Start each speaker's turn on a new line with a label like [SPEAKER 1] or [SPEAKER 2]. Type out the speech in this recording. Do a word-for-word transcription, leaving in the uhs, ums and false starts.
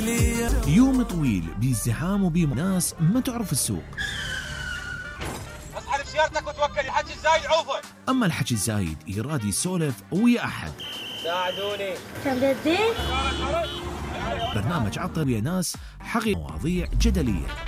[SPEAKER 1] يوم طويل بازدحام وبناس ما تعرف السوق.
[SPEAKER 2] اصحى سيارتك وتوكل، الحكي الزايد عوفه.
[SPEAKER 1] اما الحكي الزايد يراد يسولف ويا احد.
[SPEAKER 2] ساعدوني.
[SPEAKER 3] تبدي
[SPEAKER 1] برنامج عطر ويا ناس حقي مواضيع جدليه.